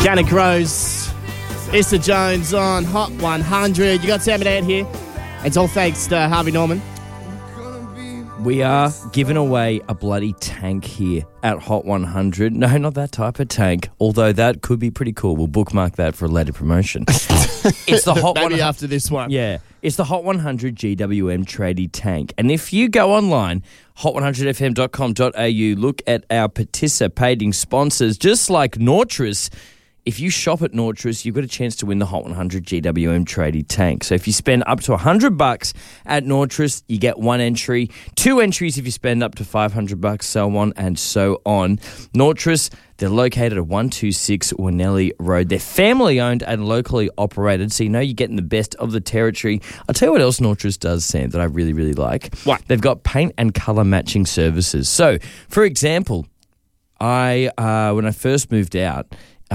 Gannett Rose, Issa Jones on Hot 100. You got Sam and Ant here. It's all thanks to Harvey Norman. We are giving away a bloody tank here at Hot 100. No, not that type of tank, although that could be pretty cool. We'll bookmark that for a later promotion. It's the Hot 100. After this one. Yeah. It's the Hot 100 GWM tradie tank. And if you go online, hot100fm.com.au, look at our participating sponsors, just like Nortrus. If you shop at Nortrus, you've got a chance to win the Hot 100 GWM tradie tank. So if you spend up to $100 at Nortrus, you get one entry. 2 entries if you spend up to $500, so on and so on. Nortrus, they're located at 126 Winnelly Road. They're family-owned and locally operated, so you know you're getting the best of the territory. I'll tell you what else Nortrus does, Sam, that I really, really like. What? They've got paint and colour matching services. So, for example, when I first moved out,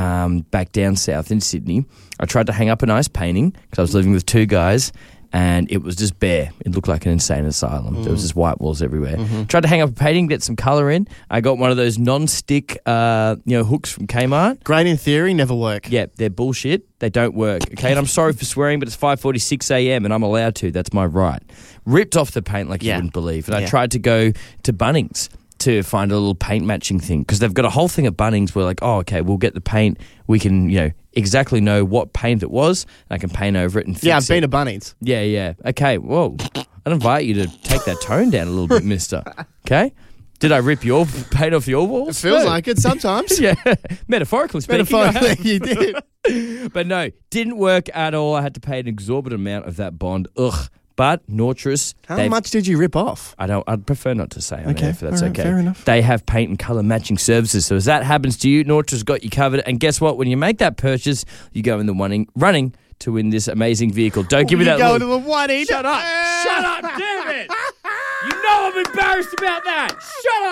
back down south in Sydney, I tried to hang up a nice painting because I was living with 2 guys and it was just bare. It looked like an insane asylum. There was just white walls everywhere. Tried to hang up a painting, get some colour in. I got one of those non-stick hooks from Kmart. Great in theory, never work. Yeah, they're bullshit. They don't work. Okay, and I'm sorry for swearing, but it's 5:46 a.m. and I'm allowed to. That's my right. Ripped off the paint like you wouldn't believe. And I tried to go to Bunnings to find a little paint matching thing because they've got a whole thing at Bunnings where like, oh, okay, we'll get the paint. We can, exactly know what paint it was. And I can paint over it and fix it. Yeah, I've been to Bunnings. Yeah. Okay, whoa. I'd invite you to take that tone down a little bit, mister. Okay? Did I rip your paint off your walls? It feels like it sometimes. Yeah, metaphorically speaking. You did. But no, didn't work at all. I had to pay an exorbitant amount of that bond. Ugh. But Nortrus... How much did you rip off? I'd prefer not to say on air if that's right, okay. Fair enough. They have paint and colour matching services. So as that happens to you, Nortrus got you covered. And guess what? When you make that purchase, you go in the running to win this amazing vehicle. Don't give me that look. look. You go to the 1 Shut up. Shut up, damn it. You know I'm embarrassed about that. Shut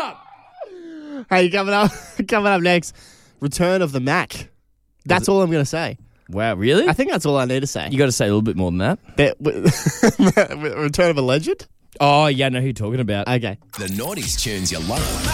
up. Hey, coming up next, Return of the Mac. That's all I'm going to say. Wow, really? I think that's all I need to say. You got to say a little bit more than that. Return of a Legend? Oh, yeah, I know who you're talking about. Okay. The Naughties tunes you love.